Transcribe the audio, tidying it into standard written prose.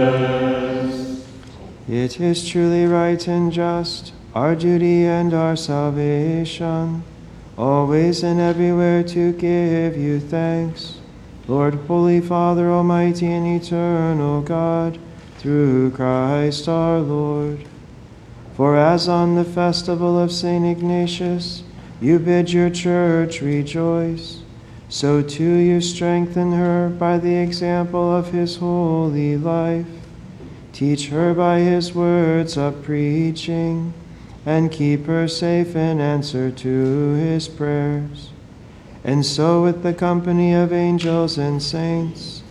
It is truly right and just, our duty and our salvation, always and everywhere to give you thanks, Lord, Holy Father, Almighty and eternal God, through Christ our Lord. For as on the festival of St. Ignatius you bid your church rejoice, so too you strengthen her by the example of his holy life. Teach her by his words of preaching, and keep her safe in answer to his prayers. And so with the company of angels and saints,